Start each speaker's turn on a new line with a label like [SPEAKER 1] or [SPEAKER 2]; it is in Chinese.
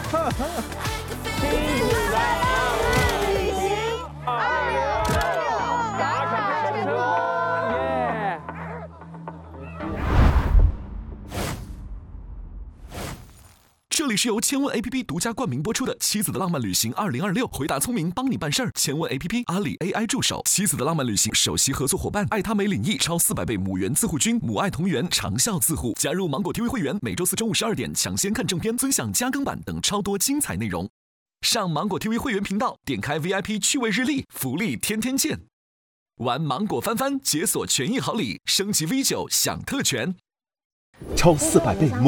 [SPEAKER 1] 这里是由千问 APP 独家冠名播出的《妻子的浪漫旅行2026》，回答聪明，帮你办事儿。千问 APP 阿里 AI 助手，妻子的浪漫旅行首席合作伙伴，爱他美领益超400倍母源自护君，母爱同源，长效自护。加入芒果 TV 会员，每周4中午12点抢先看正片，尊享加更版等超多精彩内容。上芒果 TV 会员频道，点开 VIP 趣味日历，福利天天见。玩芒果翻翻，解锁权益好礼，升级 V9享特权，
[SPEAKER 2] 超400倍